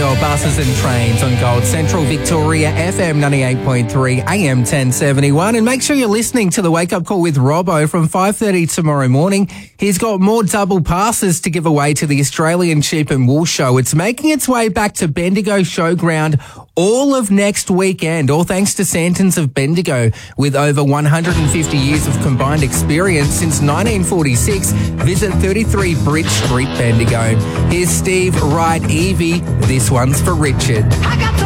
your buses and trains on Gold Central Victoria, FM 98.3, AM 1071. And make sure you're listening to the Wake Up Call with Robbo from 5:30 tomorrow morning. He's got more double passes to give away to the Australian Sheep and Wool Show. It's making its way back to Bendigo Showground all of next weekend, all thanks to Santons of Bendigo. With over 150 years of combined experience since 1946, visit 33 Bridge Street, Bendigo. Here's Steve Wright Evie. This one's for Richard.